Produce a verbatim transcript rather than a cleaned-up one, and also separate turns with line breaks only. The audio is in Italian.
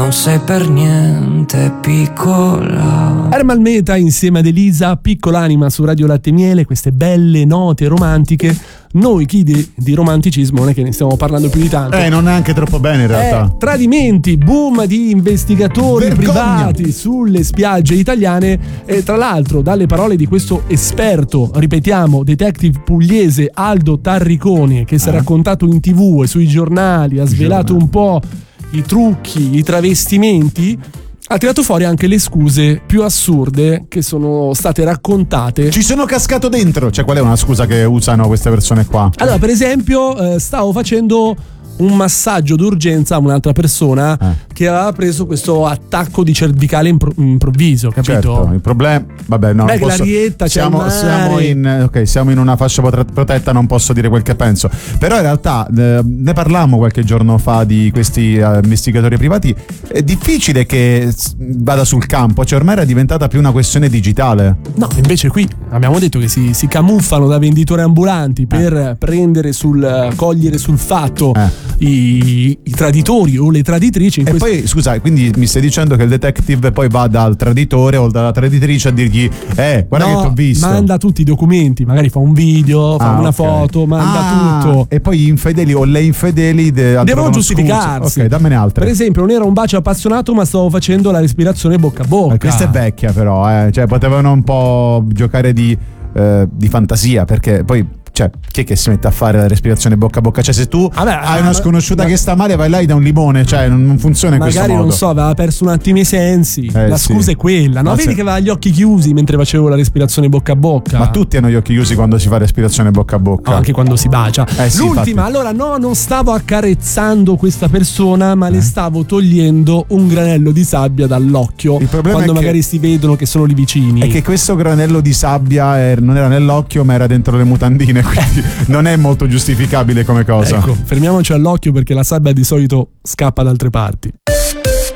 non sei per niente piccola.
Ermal Meta insieme ad Elisa, Piccola Anima su Radio Latte e Miele, queste belle note romantiche. Noi chi di, di romanticismo non è che ne stiamo parlando più di tanto.
Eh, non è anche troppo bene in realtà.
Eh, tradimenti, boom di investigatori
Vergogna.
privati sulle spiagge italiane. E tra l'altro, dalle parole di questo esperto, ripetiamo, detective pugliese Aldo Tarriconi, che si è
Eh.
raccontato in tv e sui giornali, ha svelato un po' i trucchi, i travestimenti, ha tirato fuori anche le scuse più assurde che sono state raccontate.
Ci sono cascato dentro. Cioè, qual è una scusa che usano queste persone qua?
Allora, per esempio, eh, stavo facendo un massaggio d'urgenza a un'altra persona
Eh.
che aveva preso questo attacco di cervicale impro- improvviso, capito?
Certo, il problema, vabbè, no,
Beh,
non posso,
Glarietta, c'è
siamo,
il mare.
siamo in ok, siamo in una fascia potre- protetta, non posso dire quel che penso. Però in realtà eh, ne parlammo qualche giorno fa di questi eh, investigatori privati. È difficile che s- vada sul campo, cioè ormai era diventata più una questione digitale.
No, invece qui abbiamo detto che si, si camuffano da venditori ambulanti per prendere sul cogliere sul fatto
Eh.
i, i traditori o le traditrici. In
E
questo-
poi, scusa, quindi mi stai dicendo che il detective poi va dal traditore o dalla traditrice a dirgli eh, guarda
No,
che ti ho visto.
manda tutti i documenti, magari fa un video, fa
Ah,
una
ok.
foto, manda
Ah,
tutto.
E poi gli infedeli o le infedeli de-
Devono
trovano
giustificarsi.
scuse. Ok, dammene altre.
Per esempio, non era un bacio appassionato, ma stavo facendo la respirazione bocca a bocca.
Eh, Questa è vecchia però, eh. Cioè potevano un po' giocare di, eh, di fantasia, perché poi cioè chi è che si mette a fare la respirazione bocca a bocca? Cioè se tu
Vabbè,
hai una
ma-
sconosciuta
ma-
che sta male, vai là e da un limone, cioè non, non funziona in questo
Magari
modo.
non so, aveva perso un attimo i sensi.
Eh,
la
sì.
scusa è quella, no?
Ma
Vedi
se-
che aveva gli occhi chiusi mentre facevo la respirazione bocca a bocca.
Ma tutti hanno gli occhi chiusi quando si fa respirazione bocca a bocca.
No, anche quando si bacia.
Eh sì,
L'ultima,
infatti.
allora no, non stavo accarezzando questa persona, ma
Eh.
le stavo togliendo un granello di sabbia dall'occhio.
Il problema
quando
è che-
magari si vedono che sono lì vicini.
È che questo granello di sabbia eh, non era nell'occhio, ma era dentro le mutandine, quindi non è molto giustificabile come cosa.
Ecco, fermiamoci all'occhio perché la sabbia di solito scappa da altre parti.